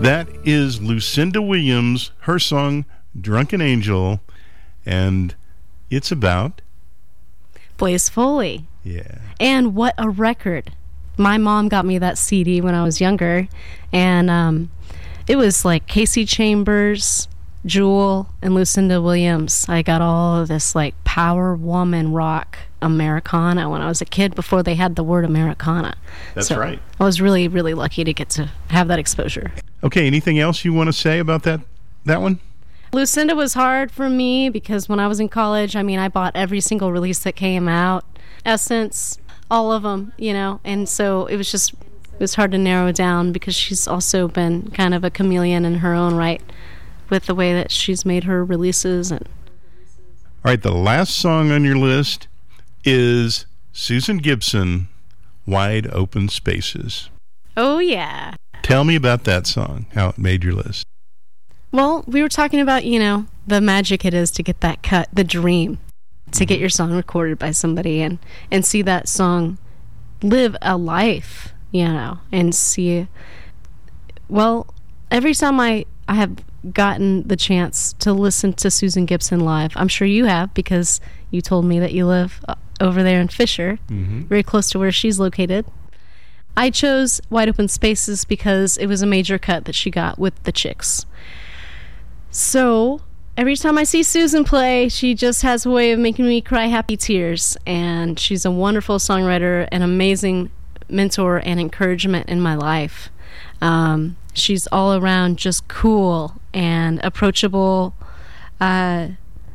That is Lucinda Williams, her song Drunken Angel, and it's about Blaze Foley. Yeah. And what a record. My mom got me that CD when I was younger, and it was like Casey Chambers, Jewel, and Lucinda Williams. I got all of this like power woman rock Americana when I was a kid before they had the word Americana. That's right. I was really, really lucky to get to have that exposure. Okay, anything else you want to say about that one? Lucinda was hard for me because when I was in college, I mean, I bought every single release that came out. Essence, all of them, you know, and so it was hard to narrow down because she's also been kind of a chameleon in her own right with the way that she's made her releases. And all right, the last song on your list is Susan Gibson, Wide Open Spaces. Oh, yeah. Tell me about that song, how it made your list. Well, we were talking about, you know, the magic it is to get that cut, the dream, to get your song recorded by somebody and see that song live a life, you know, and see, well, every time I have gotten the chance to listen to Susan Gibson live, I'm sure you have because you told me that you live over there in Fisher, very close to where she's located. I chose Wide Open Spaces because it was a major cut that she got with the Chicks. So every time I see Susan play, she just has a way of making me cry happy tears. And she's a wonderful songwriter, an amazing mentor and encouragement in my life. She's all around just cool and approachable. And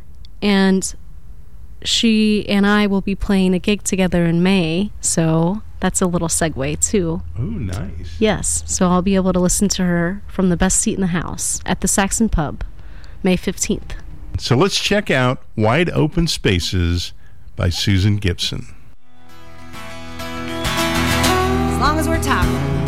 she and I will be playing a gig together in May, so that's a little segue too. Oh, nice. Yes, so I'll be able to listen to her from the best seat in the house at the Saxon Pub, May 15th. So let's check out Wide Open Spaces by Susan Gibson. As long as we're talking.